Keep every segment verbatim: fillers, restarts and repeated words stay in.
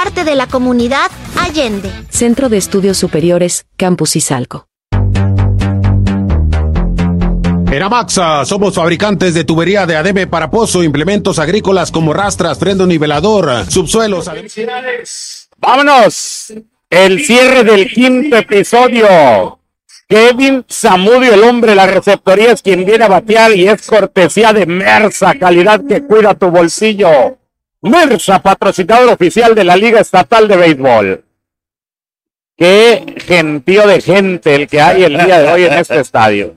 parte de la comunidad Allende. Centro de Estudios Superiores, Campus Izalco. En Amaxa somos fabricantes de tubería de adebe para pozo, implementos agrícolas como rastras, freno nivelador, subsuelos. ¡Vámonos! El cierre del quinto episodio. Kevin Zamudio, el hombre de la receptoría, es quien viene a batear y es cortesía de Mersa, calidad que cuida tu bolsillo. Mersa, patrocinador oficial de la Liga Estatal de Béisbol. Qué gentío de gente el que hay el día de hoy en este estadio.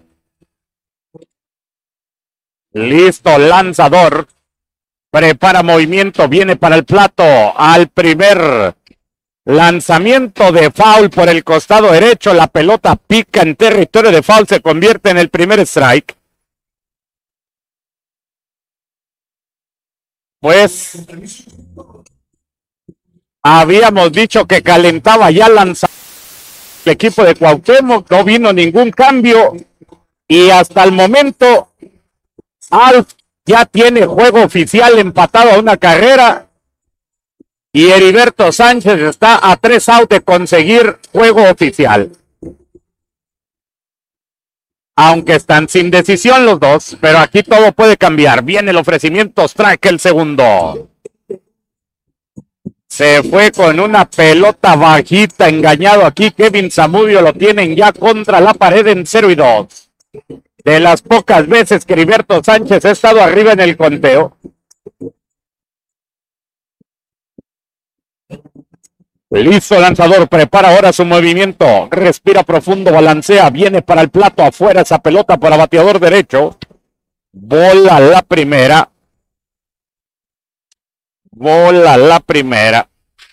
Listo, lanzador. Prepara movimiento, viene para el plato. Al primer lanzamiento de foul por el costado derecho. La pelota pica en territorio de foul. Se convierte en el primer strike. Pues habíamos dicho que calentaba ya lanzador el equipo de Cuauhtémoc. No vino ningún cambio. Y hasta el momento Alf ya tiene juego oficial empatado a una carrera y Heriberto Sánchez está a tres outs de conseguir juego oficial. Aunque están sin decisión los dos, pero aquí todo puede cambiar. Viene el ofrecimiento, strike el segundo. Se fue con una pelota bajita, engañado aquí. Kevin Zamudio lo tienen ya contra la pared en cero y dos. De las pocas veces que Heriberto Sánchez ha estado arriba en el conteo. Listo, lanzador, prepara ahora su movimiento. Respira profundo, balancea, viene para el plato, afuera esa pelota para bateador derecho. Bola la primera. Bola la primera.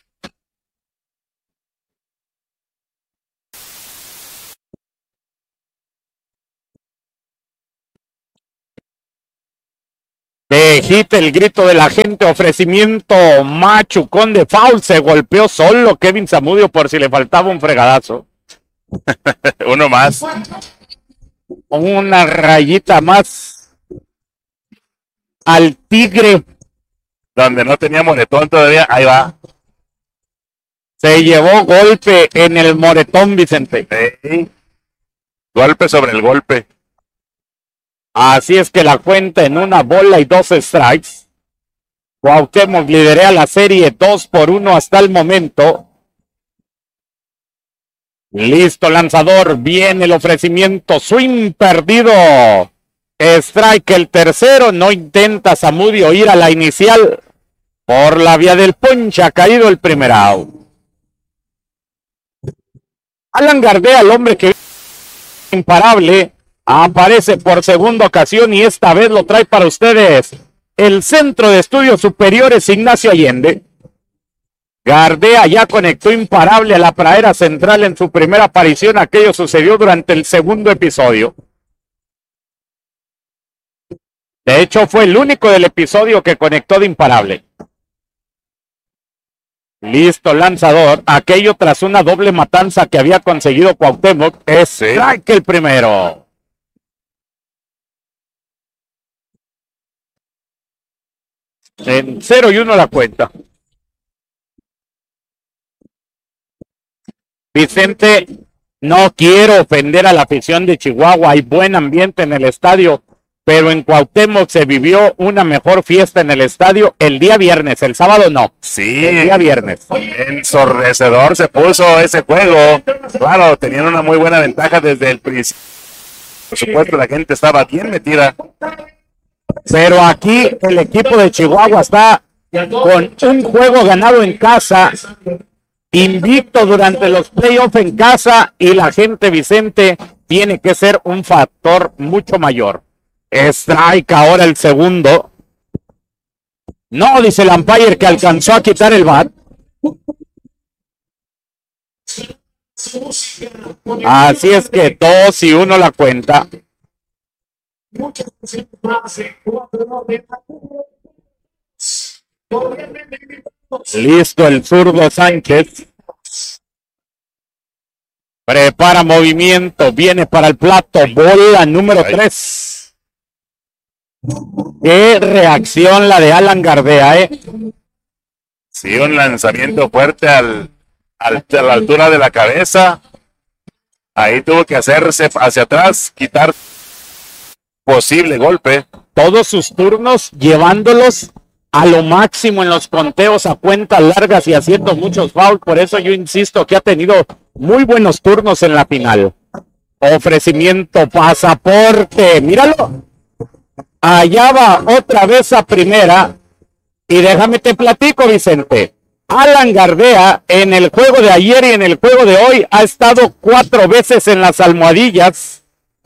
Dejita el grito de la gente, ofrecimiento machucón de foul, se golpeó solo Kevin Zamudio por si le faltaba un fregadazo. Uno más. Una rayita más al tigre. Donde no tenía moretón todavía, ahí va. Se llevó golpe en el moretón, Vicente. Sí. Golpe sobre el golpe. Así es que la cuenta en una bola y dos strikes. Cuauhtémoc lidera la serie dos por uno hasta el momento. Listo, lanzador. Viene el ofrecimiento. Swing perdido. Strike el tercero. No intenta Zamudio ir a la inicial. Por la vía del ponche ha caído el primer out. Alan Gardea, el hombre que imparable, aparece por segunda ocasión y esta vez lo trae para ustedes el Centro de Estudios Superiores Ignacio Allende. Gardea ya conectó imparable a la pradera central en su primera aparición. Aquello sucedió durante el segundo episodio. De hecho, fue el único del episodio que conectó de imparable. Listo, lanzador. Aquello tras una doble matanza que había conseguido Cuauhtémoc. Es strike el primero. En cero y uno la cuenta. Vicente, no quiero ofender a la afición de Chihuahua. Hay buen ambiente en el estadio, pero en Cuauhtémoc se vivió una mejor fiesta en el estadio el día viernes. El sábado no. Sí. El día viernes. Ensordecedor se puso ese juego. Claro, tenían una muy buena ventaja desde el principio. Por supuesto, la gente estaba bien metida. Pero aquí el equipo de Chihuahua está con un juego ganado en casa, invicto durante los playoffs en casa, y la gente, Vicente, tiene que ser un factor mucho mayor. Strike ahora el segundo. No, dice el umpire que alcanzó a quitar el bat. Así es que dos y uno la cuenta. Listo el zurdo Sánchez. Prepara movimiento, viene para el plato, bola número tres. Qué reacción la de Alan Gardea, ¿eh? Sí, un lanzamiento fuerte al, al, a la altura de la cabeza. Ahí tuvo que hacerse hacia atrás, quitar posible golpe. Todos sus turnos llevándolos a lo máximo en los conteos a cuentas largas y haciendo muchos fouls. Por eso yo insisto que ha tenido muy buenos turnos en la final. Ofrecimiento, pasaporte, míralo. Allá va otra vez a primera. Y déjame te platico, Vicente. Alan Gardea en el juego de ayer y en el juego de hoy ha estado cuatro veces en las almohadillas.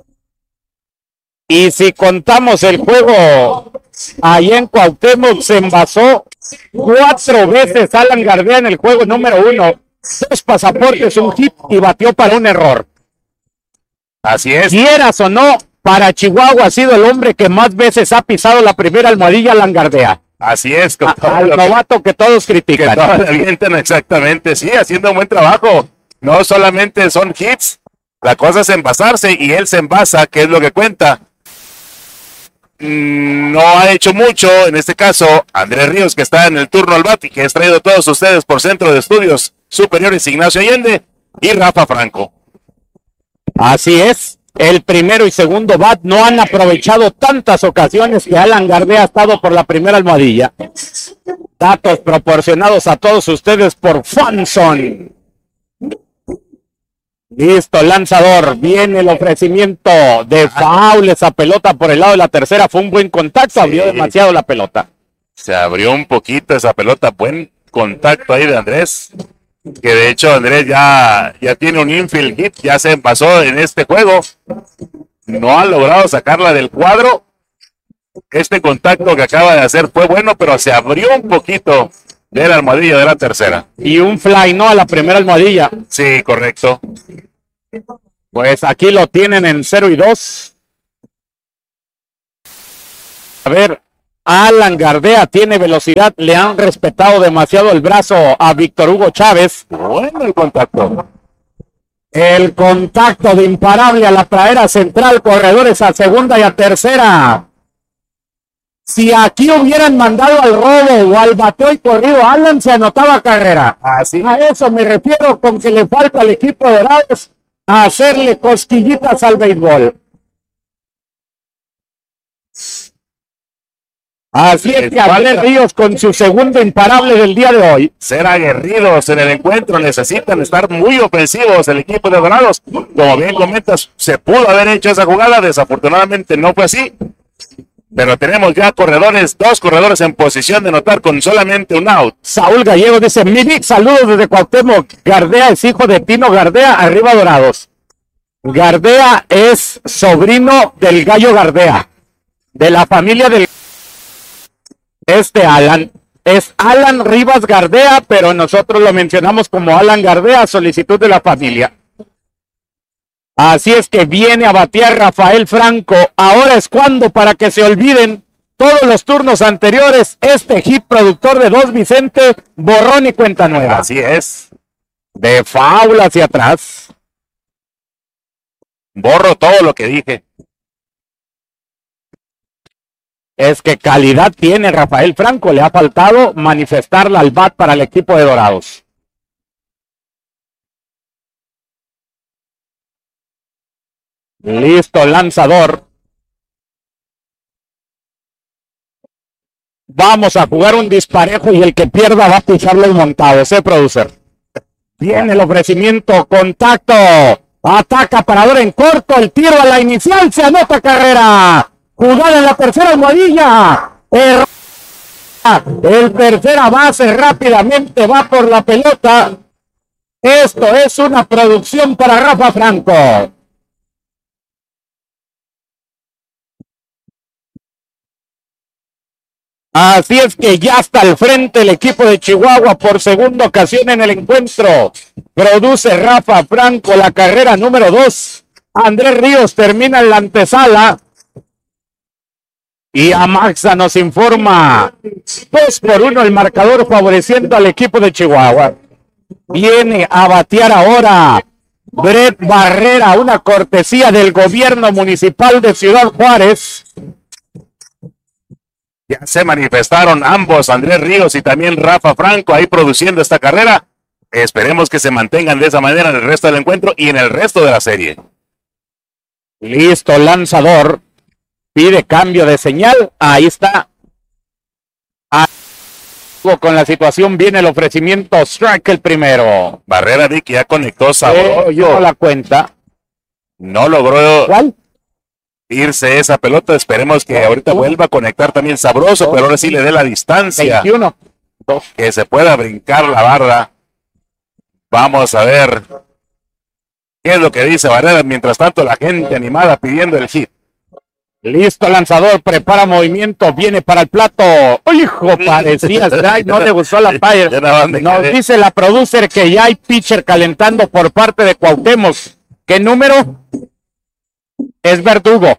Y si contamos el juego allá en Cuauhtémoc, se envasó cuatro veces Alan Gardea en el juego número uno. Dos pasaportes, un hit y batió para un error. Así es. Quieras o no, para Chihuahua ha sido el hombre que más veces ha pisado la primera almohadilla, Alan Gardea. Así es. A, al novato que, que todos critican. Que todos le avientan, exactamente. Sí, haciendo un buen trabajo. No solamente son hits, la cosa es envasarse y él se envasa, que es lo que cuenta. No ha hecho mucho, en este caso, Andrés Ríos, que está en el turno al bate, que es traído a todos ustedes por Centro de Estudios Superiores Ignacio Allende y Rafa Franco. Así es, el primero y segundo bat no han aprovechado tantas ocasiones que Alan Gardea ha estado por la primera almohadilla. Datos proporcionados a todos ustedes por Fanson. Listo, lanzador, viene el ofrecimiento de foul, esa pelota por el lado de la tercera, fue un buen contacto, abrió sí. demasiado la pelota. Se abrió un poquito esa pelota, buen contacto ahí de Andrés, que de hecho Andrés ya, ya tiene un infield hit, ya se pasó en este juego, no ha logrado sacarla del cuadro. Este contacto que acaba de hacer fue bueno, pero se abrió un poquito de la almohadilla de la tercera. Y un fly, ¿no? A la primera almohadilla. Sí, correcto. Pues aquí lo tienen en cero y dos. A ver, Alan Gardea tiene velocidad, le han respetado demasiado el brazo a Víctor Hugo Chávez. Bueno el contacto. El contacto de imparable a la pradera central, corredores a segunda y a tercera. Si aquí hubieran mandado al robo o al bateo y corrido, Alan se anotaba carrera. Así. A eso me refiero con que le falta al equipo de Dorados a hacerle cosquillitas al béisbol. Así es que Andrés Ríos con su segundo imparable del día de hoy. Ser aguerridos en el encuentro, necesitan estar muy ofensivos el equipo de Dorados. Como bien comentas, se pudo haber hecho esa jugada, desafortunadamente no fue así. Pero tenemos ya corredores, dos corredores en posición de anotar con solamente un out. Saúl Gallego dice, mi Vic, saludos desde Cuauhtémoc. Gardea es hijo de Tino Gardea, arriba Dorados. Gardea es sobrino del Gallo Gardea, de la familia del... Este Alan, es Alan Rivas Gardea, pero nosotros lo mencionamos como Alan Gardea, solicitud de la familia. Así es que viene a batear Rafael Franco. Ahora es cuando, para que se olviden todos los turnos anteriores, este hit productor de dos, Vicente, borrón y cuenta nueva. Así es. De foul hacia atrás. Borro todo lo que dije. Es que calidad tiene Rafael Franco. Le ha faltado manifestarla al bat para el equipo de Dorados. Listo, lanzador. Vamos a jugar un disparejo y el que pierda va a pichar los montados, ¿eh, producer? Viene el ofrecimiento, contacto. Ataca parador en corto, el tiro a la inicial, se anota carrera. Jugada en la tercera almohadilla. Error. El tercera base rápidamente va por la pelota. Esto es una producción para Rafa Franco. Así es que ya está al frente el equipo de Chihuahua por segunda ocasión en el encuentro. Produce Rafa Franco la carrera número dos. Andrés Ríos termina en la antesala. Y Amaxa nos informa dos por uno el marcador favoreciendo al equipo de Chihuahua. Viene a batear ahora Brett Barrera, una cortesía del gobierno municipal de Ciudad Juárez. Ya se manifestaron ambos, Andrés Ríos y también Rafa Franco, ahí produciendo esta carrera. Esperemos que se mantengan de esa manera en el resto del encuentro y en el resto de la serie. Listo, lanzador. Pide cambio de señal. Ahí está. Ahí con la situación viene el ofrecimiento. Strike el primero. Barrera Vic ya conectó sabroso. Eh, yo la cuenta. No logró ¿Cuál? irse esa pelota. Esperemos que ahorita vuelva a conectar también sabroso, pero ahora sí le dé la distancia. veintiuno. Que se pueda brincar la barra. Vamos a ver qué es lo que dice Barrera. Mientras tanto, la gente animada pidiendo el hit. Listo, lanzador, prepara movimiento, viene para el plato. ¡Oh, hijo! Parecía strike, no le gustó la fire. Nos dice la producer que ya hay pitcher calentando por parte de Cuauhtémoc. ¿Qué número? Es Verdugo.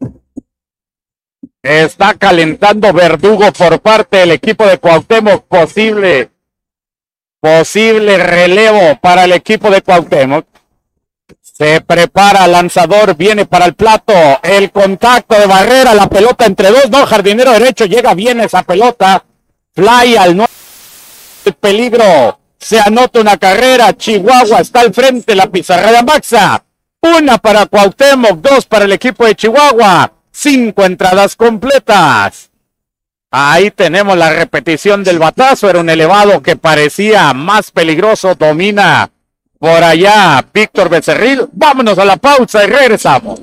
Está calentando Verdugo por parte del equipo de Cuauhtémoc. Posible, posible relevo para el equipo de Cuauhtémoc. Se prepara, lanzador, viene para el plato, el contacto de Barrera, la pelota entre dos, no, jardinero derecho, llega bien esa pelota, fly al nuevo peligro, se anota una carrera, Chihuahua está al frente, la pizarra de Amaxa, una para Cuauhtémoc, dos para el equipo de Chihuahua, cinco entradas completas. Ahí tenemos la repetición del batazo, era un elevado que parecía más peligroso, domina por allá Víctor Becerril. Vámonos a la pausa y regresamos.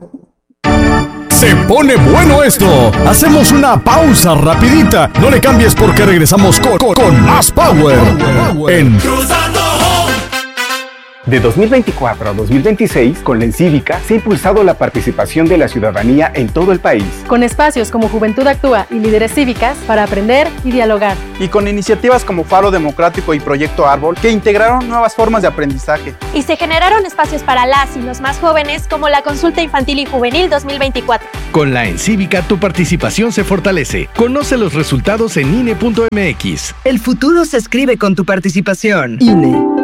Se pone bueno esto. Hacemos una pausa rapidita. No le cambies porque regresamos con, con, con más power, power. En Cruzando Home. De dos mil veinticuatro a dos mil veintiséis, con la Encívica se ha impulsado la participación de la ciudadanía en todo el país. Con espacios como Juventud Actúa y Líderes Cívicas para aprender y dialogar. Y con iniciativas como Faro Democrático y Proyecto Árbol que integraron nuevas formas de aprendizaje. Y se generaron espacios para las y los más jóvenes como la Consulta Infantil y Juvenil dos mil veinticuatro. Con la Encívica tu participación se fortalece. Conoce los resultados en I N E punto M X. El futuro se escribe con tu participación. I N E.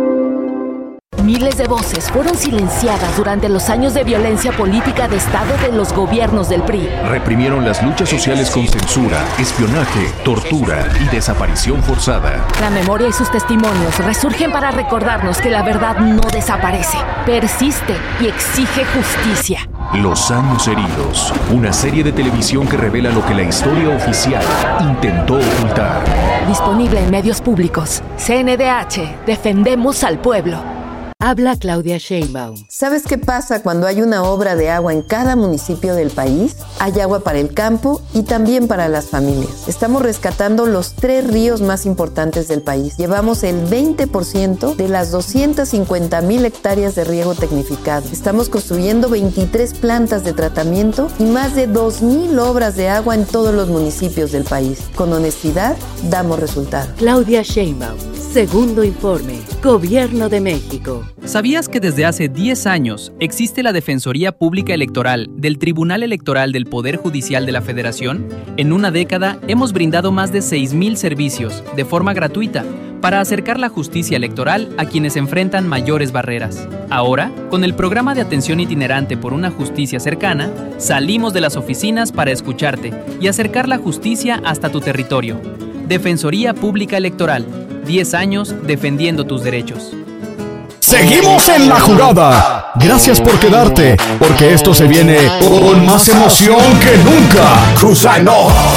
Miles de voces fueron silenciadas durante los años de violencia política de Estado de los gobiernos del P R I. Reprimieron las luchas sociales con censura, espionaje, tortura y desaparición forzada. La memoria y sus testimonios resurgen para recordarnos que la verdad no desaparece, persiste y exige justicia. Los años heridos, una serie de televisión que revela lo que la historia oficial intentó ocultar. Disponible en medios públicos. C N D H, defendemos al pueblo. Habla Claudia Sheinbaum. ¿Sabes qué pasa cuando hay una obra de agua en cada municipio del país? Hay agua para el campo y también para las familias. Estamos rescatando los tres ríos más importantes del país. Llevamos el veinte por ciento de las doscientas cincuenta mil hectáreas de riego tecnificado. Estamos construyendo veintitrés plantas de tratamiento y más de dos mil obras de agua en todos los municipios del país. Con honestidad, damos resultados. Claudia Sheinbaum. Segundo informe. Gobierno de México. ¿Sabías que desde hace diez años existe la Defensoría Pública Electoral del Tribunal Electoral del Poder Judicial de la Federación? En una década hemos brindado más de seis mil servicios de forma gratuita para acercar la justicia electoral a quienes enfrentan mayores barreras. Ahora, con el programa de atención itinerante por una justicia cercana, salimos de las oficinas para escucharte y acercar la justicia hasta tu territorio. Defensoría Pública Electoral. diez años defendiendo tus derechos. Seguimos en la jugada. Gracias por quedarte, porque esto se viene con más emoción que nunca. Cruzando.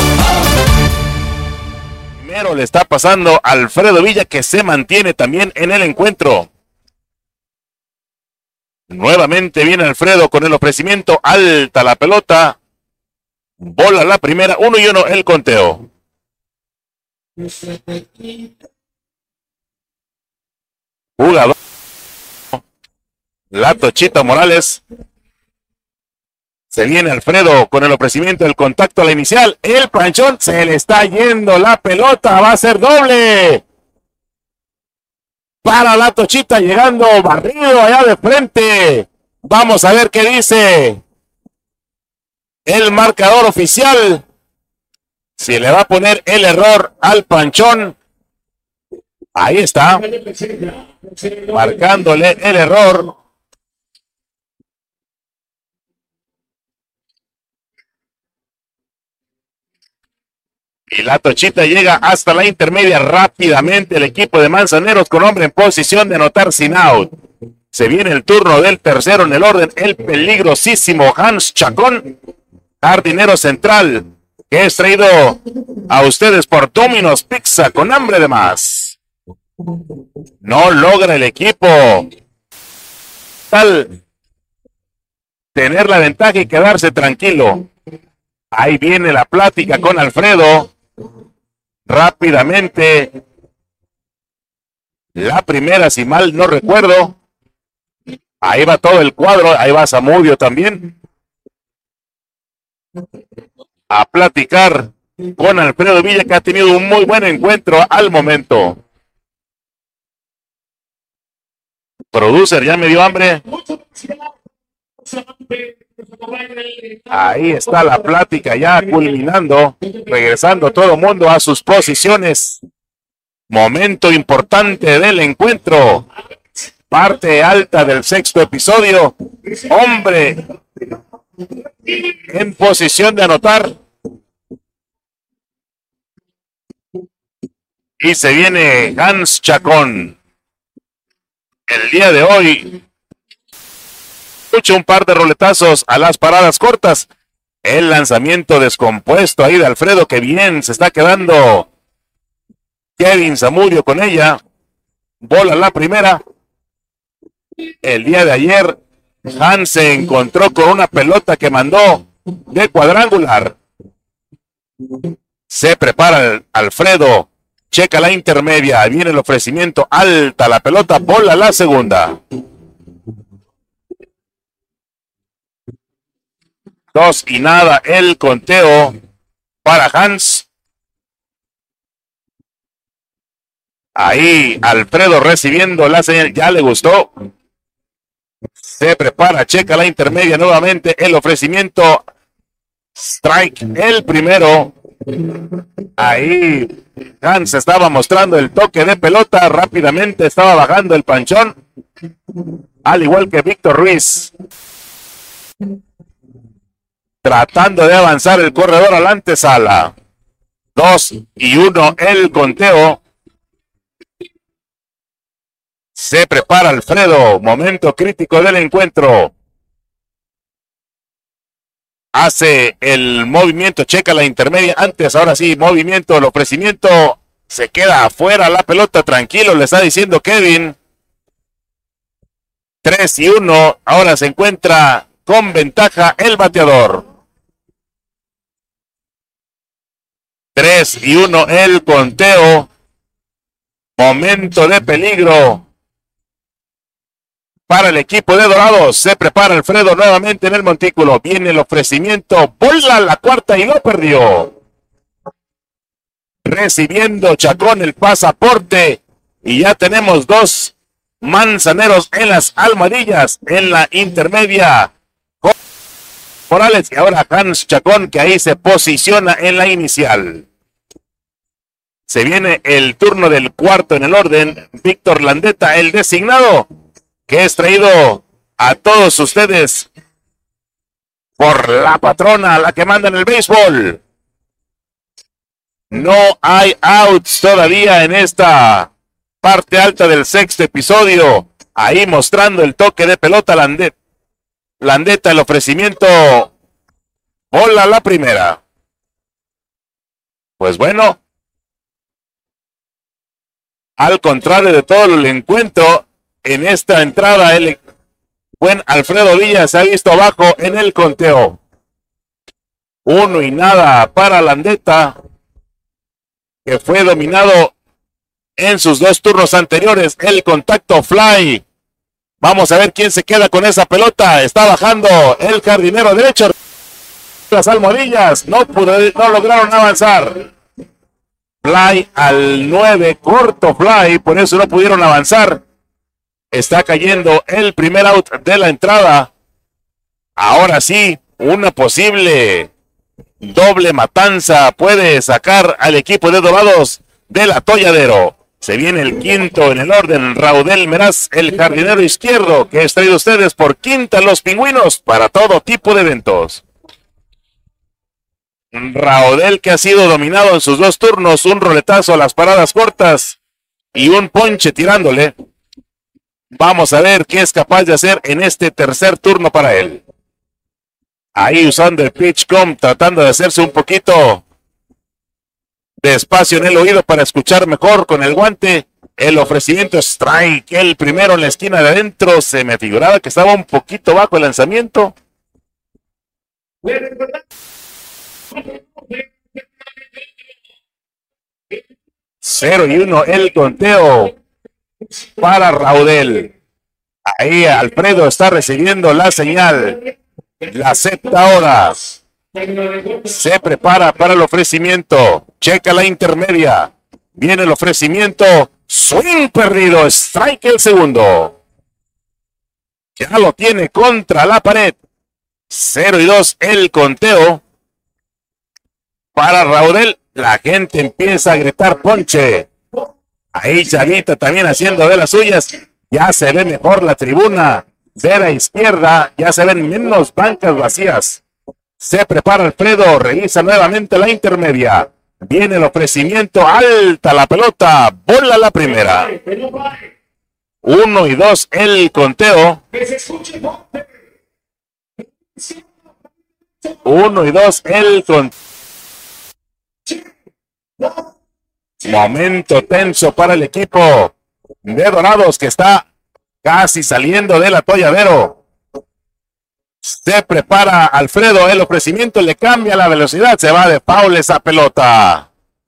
Primero le está pasando a Alfredo Villa, que se mantiene también en el encuentro. Nuevamente viene Alfredo con el ofrecimiento, alta la pelota. Bola la primera, uno y uno el conteo. Jugador. La Tochita Morales. Se viene Alfredo con el ofrecimiento del contacto a la inicial. El planchón, se le está yendo la pelota. Va a ser doble. Para la Tochita, llegando barrido allá de frente. Vamos a ver qué dice el marcador oficial. Si le va a poner el error al planchón. Ahí está. Marcándole el error. Y la tochita llega hasta la intermedia rápidamente. El equipo de Manzaneros con hombre en posición de anotar sin out. Se viene el turno del tercero en el orden. El peligrosísimo Hans Chacón, jardinero central, que es traído a ustedes por Domino's Pizza con hambre de más. No logra el equipo tal tener la ventaja y quedarse tranquilo. Ahí viene la plática con Alfredo. Rápidamente. La primera, si mal no recuerdo. Ahí va todo el cuadro. Ahí va Zamudio también. A platicar con Alfredo Villa, que ha tenido un muy buen encuentro al momento. Producer, ya me dio hambre. Ahí está la plática ya culminando, regresando todo el mundo a sus posiciones. Momento importante del encuentro. Parte alta del sexto episodio. Hombre en posición de anotar. Y se viene Hans Chacón. El día de hoy escucha un par de roletazos a las paradas cortas. El lanzamiento descompuesto ahí de Alfredo, que bien se está quedando Kevin Zamudio con ella. Bola la primera. El día de ayer Hans se encontró con una pelota que mandó de cuadrangular. Se prepara Alfredo. Checa la intermedia. Viene el ofrecimiento. Alta la pelota. Bola la segunda. Dos y nada el conteo para Hans. Ahí Alfredo recibiendo la señal. Ya le gustó. Se prepara, checa la intermedia nuevamente. El ofrecimiento. Strike el primero. Ahí Hans estaba mostrando el toque de pelota. Rápidamente estaba bajando el panchón. Al igual que Víctor Ruiz. Tratando de avanzar el corredor a la antesala. Dos y uno el conteo. Se prepara Alfredo. Momento crítico del encuentro. Hace el movimiento. Checa la intermedia. Antes, ahora sí, movimiento. El ofrecimiento. Se queda afuera la pelota. Tranquilo, le está diciendo Kevin. Tres y uno. Ahora se encuentra con ventaja el bateador. Tres y uno el conteo. Momento de peligro para el equipo de Dorados. Se prepara Alfredo nuevamente en el montículo. Viene el ofrecimiento. Bola la cuarta y lo perdió. Recibiendo Chacón el pasaporte. Y ya tenemos dos manzaneros en las almohadillas. En la intermedia. Morales y ahora Hans Chacón, que ahí se posiciona en la inicial. Se viene el turno del cuarto en el orden. Víctor Landeta, el designado, que es traído a todos ustedes por la patrona, la que manda en el béisbol. No hay outs todavía en esta parte alta del sexto episodio. Ahí mostrando el toque de pelota Landeta. Landeta, el ofrecimiento. Bola la primera. Pues bueno. Al contrario de todo el encuentro, en esta entrada, el buen Alfredo Villa se ha visto abajo en el conteo. Uno y nada para Landeta, que fue dominado en sus dos turnos anteriores. El contacto fly. Vamos a ver quién se queda con esa pelota. Está bajando el jardinero derecho. Las almohadillas no, pudo, no lograron avanzar. Fly al nueve, corto fly, por eso no pudieron avanzar. Está cayendo el primer out de la entrada. Ahora sí, una posible doble matanza puede sacar al equipo de Dorados del atolladero. Se viene el quinto en el orden. Raudel Meraz, el jardinero izquierdo, que es traído a ustedes por Quinta Los Pingüinos para todo tipo de eventos. Raudel, que ha sido dominado en sus dos turnos, un roletazo a las paradas cortas y un ponche tirándole. Vamos a ver qué es capaz de hacer en este tercer turno para él. Ahí usando el pitch-com, tratando de hacerse un poquito de espacio en el oído para escuchar mejor con el guante. El ofrecimiento strike, el primero en la esquina de adentro. Se me figuraba que estaba un poquito bajo el lanzamiento. Cero y uno el conteo para Raudel. Ahí Alfredo está recibiendo la señal. La acepta ahora. Se prepara para el ofrecimiento. Checa la intermedia. Viene el ofrecimiento. Swing perdido. Strike el segundo. Ya lo tiene contra la pared. cero y dos el conteo para Raudel. La gente empieza a gritar ponche. Ahí Chavita también haciendo de las suyas. Ya se ve mejor la tribuna de la izquierda. Ya se ven menos bancas vacías. Se prepara Alfredo. Revisa nuevamente la intermedia. Viene el ofrecimiento. Alta la pelota. Bola la primera. Uno y dos el conteo. Uno y dos el conteo. Momento tenso para el equipo de Dorados, que está casi saliendo del atolladero. Se prepara Alfredo, el ofrecimiento le cambia la velocidad, se va de foul esa pelota.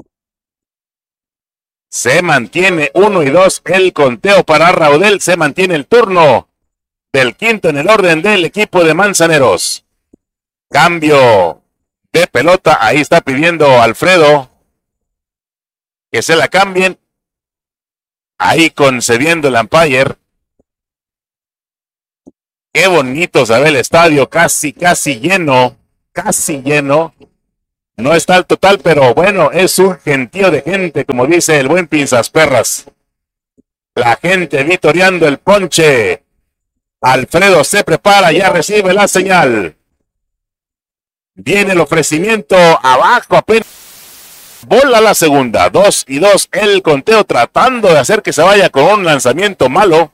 Se mantiene uno y dos el conteo para Raudel, se mantiene el turno del quinto en el orden del equipo de Manzaneros. Cambio de pelota, ahí está pidiendo Alfredo que se la cambien. Ahí concediendo el umpire. Qué bonito se ve el estadio, casi, casi lleno, casi lleno. No está al total, pero bueno, es un gentío de gente, como dice el buen Pinzas Perras. La gente vitoreando el ponche. Alfredo se prepara, ya recibe la señal. Viene el ofrecimiento abajo, apenas. Bola la segunda, dos y dos el conteo, tratando de hacer que se vaya con un lanzamiento malo.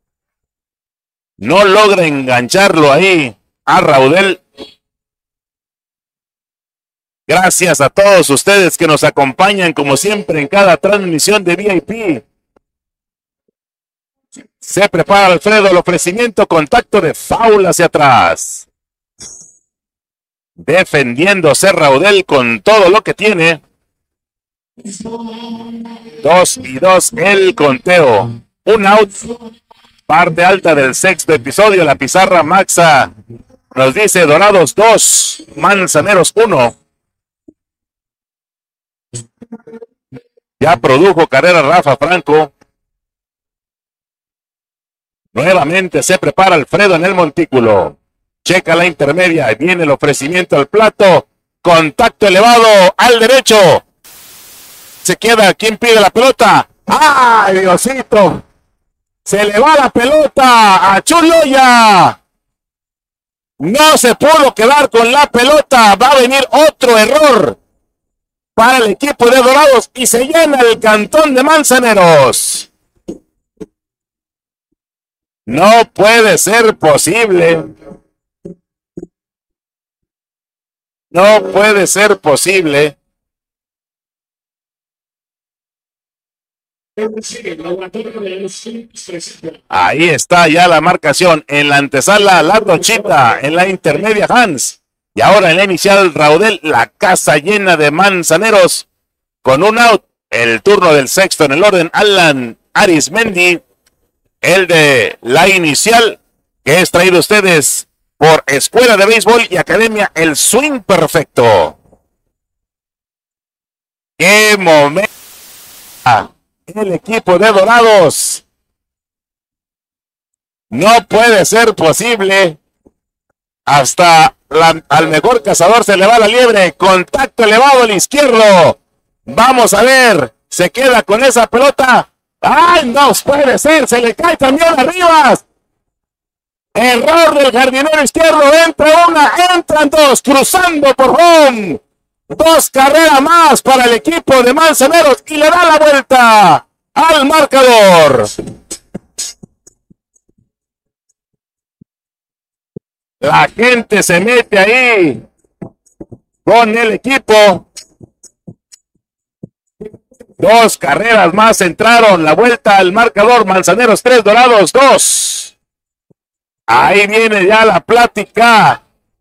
No logra engancharlo ahí a Raudel. Gracias a todos ustedes que nos acompañan como siempre en cada transmisión de V I P. Se prepara Alfredo, el ofrecimiento, contacto de foul hacia atrás. Defendiéndose Raudel con todo lo que tiene. Dos y dos el conteo. Un out. Parte alta del sexto episodio. La pizarra Maxa nos dice Dorados dos, Manzaneros uno. Ya produjo carrera Rafa Franco. Nuevamente se prepara Alfredo en el montículo. Checa la intermedia. Viene el ofrecimiento al plato. Contacto elevado al derecho. Se queda. ¿Quién pide la pelota? ¡Ay, Diosito! Se le va la pelota a Chuloya. No se pudo quedar con la pelota. Va a venir otro error para el equipo de Dorados y se llena el cantón de Manzaneros. No puede ser posible. No puede ser posible. Ahí está ya la marcación. En la antesala la Rochita, en la intermedia Hans. Y ahora en la inicial Raudel, la casa llena de Manzaneros. Con un out, el turno del sexto en el orden, Alan Arismendi. El de la inicial, que es traído a ustedes por Escuela de Béisbol y Academia El Swing Perfecto. ¡Qué momento! El equipo de Dorados. No puede ser posible. Hasta la, al mejor cazador se le va la liebre. Contacto elevado al izquierdo. Vamos a ver. Se queda con esa pelota. ¡Ay, no puede ser! Se le cae también arriba. Error del jardinero izquierdo. Entra una, entran dos. Cruzando por home. Dos carreras más para el equipo de Manzaneros y le da la vuelta al marcador. La gente se mete ahí con el equipo. Dos carreras más entraron. La vuelta al marcador. Manzaneros tres, Dorados dos. Ahí viene ya la plática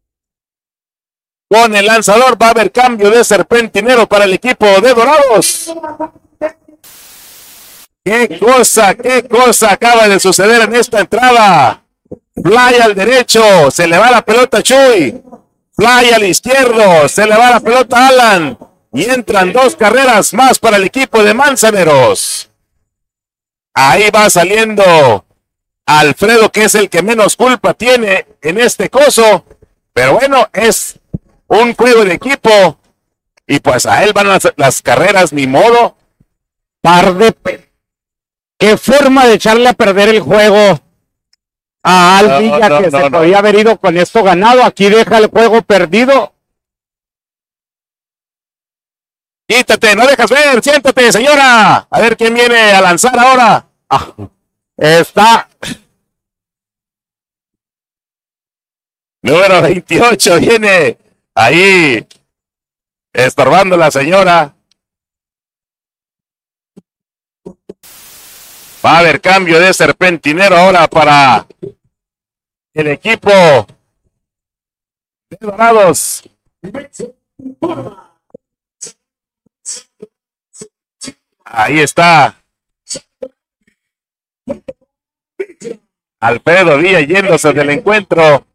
con el lanzador. Va a haber cambio de serpentinero para el equipo de Dorados. Qué cosa, qué cosa acaba de suceder en esta entrada. Fly al derecho, se le va la pelota a Chuy. Fly al izquierdo, se le va la pelota a Alan. Y entran dos carreras más para el equipo de Manzaneros. Ahí va saliendo Alfredo, que es el que menos culpa tiene en este coso. Pero bueno, es un juego de equipo. Y pues a él van las, las carreras, ni modo. Par de... Pe... Qué forma de echarle a perder el juego a Al Villa, no, no, que no, se no. podía haber ido con esto ganado. Aquí deja el juego perdido. Quítate, no dejas ver, siéntate, señora. A ver quién viene a lanzar ahora. Ah, está. Número veintiocho viene ahí estorbando la señora. Va a haber cambio de serpentinero ahora para el equipo de Dorados. Ahí está Alfredo Villa yéndose del encuentro.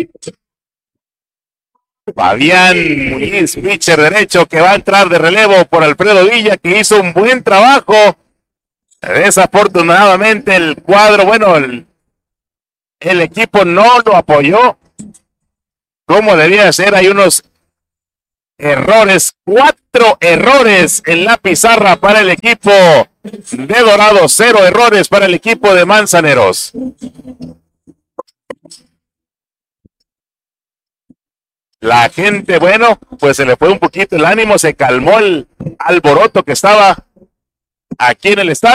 Fabián Muñiz, pitcher derecho, que va a entrar de relevo por Alfredo Villa, que hizo un buen trabajo. Desafortunadamente el cuadro, bueno, el, el equipo no lo apoyó como debía ser. Hay unos errores, cuatro errores en la pizarra para el equipo de Dorados, cero errores para el equipo de Manzaneros. La gente, bueno, pues se le fue un poquito el ánimo, se calmó el alboroto que estaba aquí en el estadio.